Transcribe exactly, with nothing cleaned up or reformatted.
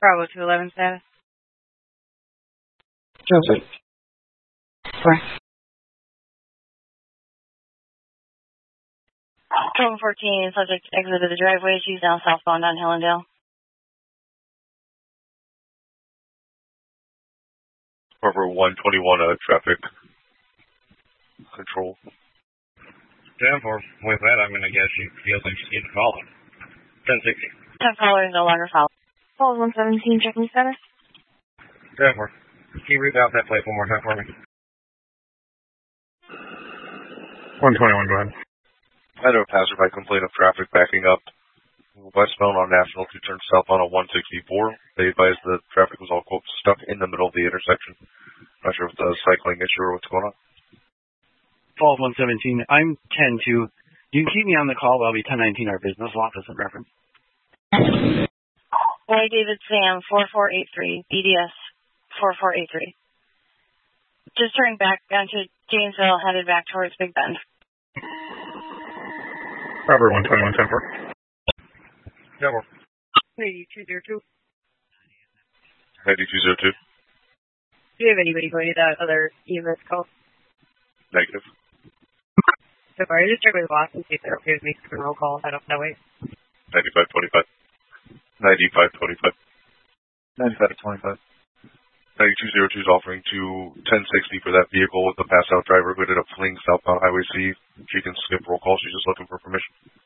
Bravo two eleven status. Transit. Four. twelve fourteen, subject exited the driveway. She's now southbound on Hillendale. Over one twenty-one, uh, traffic control. ten four, with that, I'm going to guess she feels like she's getting followed. ten sixty. ten caller is no longer followed. Call one seventeen, checking status. ten four. Can you read out that plate one more time for me? one twenty-one, go ahead. I had a passerby complaint of traffic backing up westbound on National to turn southbound on one sixty-four. They advised the traffic was all, quote, stuck in the middle of the intersection. Not sure if it's a cycling issue or what's going on. twelve one seventeen, I'm ten two. You can keep me on the call, but I'll be ten nineteen, our business office in reference. Hi, David Sam, four four eight three, B D S, four four eight three. Just turning back onto Janesville, headed back towards Big Bend. Robert one twenty-one, ten four. ten four. ninety-two zero two. ninety-two zero two. Do you have anybody going to that other E M S call? Negative. So far, I just check with the boss and see if they're okay with me for roll call. I don't know. Wait. ninety-five twenty-five. ninety-five twenty-five. ninety-five twenty-five. ninety-two zero two is offering to ten sixty for that vehicle with the pass-out driver who ended up fleeing southbound Highway C. She can skip roll call. She's just looking for permission.